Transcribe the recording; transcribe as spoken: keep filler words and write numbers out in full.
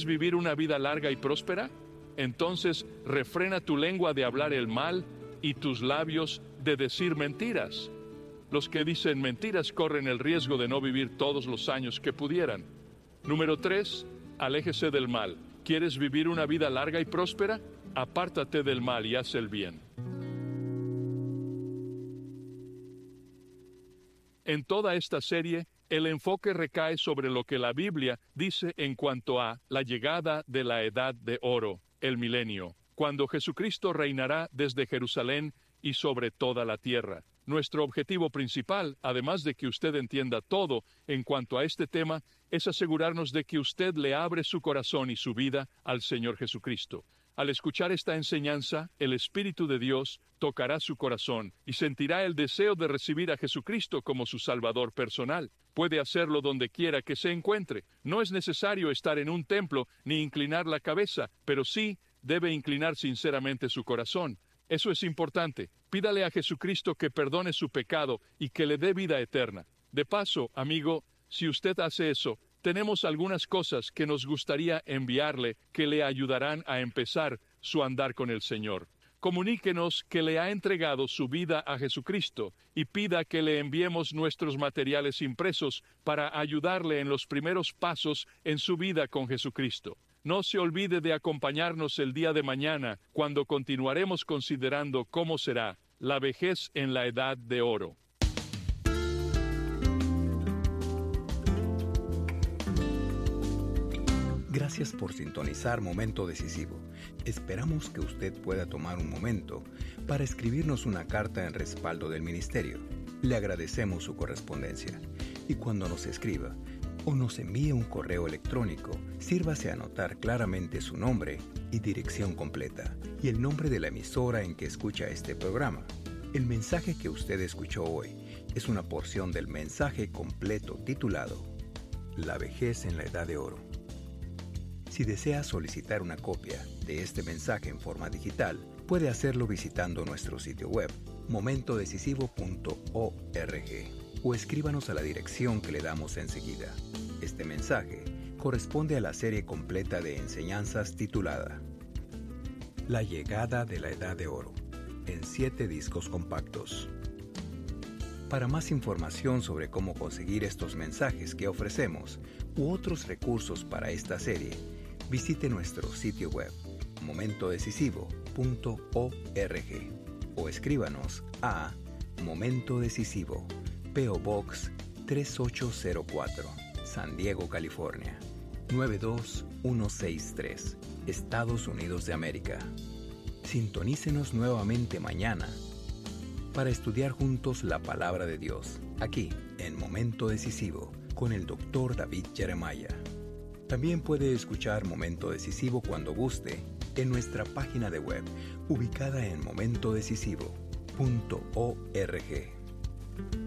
vivir una vida larga y próspera? Entonces, refrena tu lengua de hablar el mal y tus labios de decir mentiras. Los que dicen mentiras corren el riesgo de no vivir todos los años que pudieran. Número tres, aléjese del mal. ¿Quieres vivir una vida larga y próspera? Apártate del mal y haz el bien. En toda esta serie, el enfoque recae sobre lo que la Biblia dice en cuanto a la llegada de la Edad de Oro, el milenio, cuando Jesucristo reinará desde Jerusalén y sobre toda la tierra. Nuestro objetivo principal, además de que usted entienda todo en cuanto a este tema, es asegurarnos de que usted le abre su corazón y su vida al Señor Jesucristo. Al escuchar esta enseñanza, el Espíritu de Dios tocará su corazón y sentirá el deseo de recibir a Jesucristo como su Salvador personal. Puede hacerlo donde quiera que se encuentre. No es necesario estar en un templo ni inclinar la cabeza, pero sí debe inclinar sinceramente su corazón. Eso es importante. Pídale a Jesucristo que perdone su pecado y que le dé vida eterna. De paso, amigo, si usted hace eso, tenemos algunas cosas que nos gustaría enviarle que le ayudarán a empezar su andar con el Señor. Comuníquenos que le ha entregado su vida a Jesucristo y pida que le enviemos nuestros materiales impresos para ayudarle en los primeros pasos en su vida con Jesucristo. No se olvide de acompañarnos el día de mañana, cuando continuaremos considerando cómo será la vejez en la Edad de Oro. Gracias por sintonizar Momento Decisivo. Esperamos que usted pueda tomar un momento para escribirnos una carta en respaldo del ministerio. Le agradecemos su correspondencia. Y cuando nos escriba o nos envíe un correo electrónico, sírvase a anotar claramente su nombre y dirección completa, y el nombre de la emisora en que escucha este programa. El mensaje que usted escuchó hoy es una porción del mensaje completo titulado La vejez en la Edad de Oro. Si desea solicitar una copia de este mensaje en forma digital, puede hacerlo visitando nuestro sitio web, momento decisivo punto org, o escríbanos a la dirección que le damos enseguida. Este mensaje corresponde a la serie completa de enseñanzas titulada La llegada de la Edad de Oro, en siete discos compactos. Para más información sobre cómo conseguir estos mensajes que ofrecemos u otros recursos para esta serie, visite nuestro sitio web, momento decisivo punto org, o escríbanos a Momento Decisivo, P O Box tres ocho cero cuatro, San Diego, California, nueve dos uno seis tres, Estados Unidos de América. Sintonícenos nuevamente mañana para estudiar juntos la Palabra de Dios, aquí en Momento Decisivo, con el doctor David Jeremiah. También puede escuchar Momento Decisivo cuando guste en nuestra página de web, ubicada en momento decisivo punto org.